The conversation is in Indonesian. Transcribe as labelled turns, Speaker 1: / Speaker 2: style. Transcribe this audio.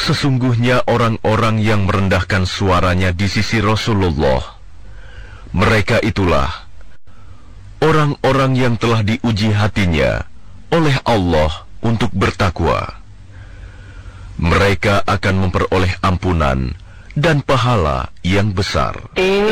Speaker 1: Sesungguhnya orang-orang yang merendahkan suaranya di sisi Rasulullah, mereka itulah orang-orang yang telah diuji hatinya oleh Allah untuk bertakwa. Mereka akan memperoleh ampunan dan pahala yang besar.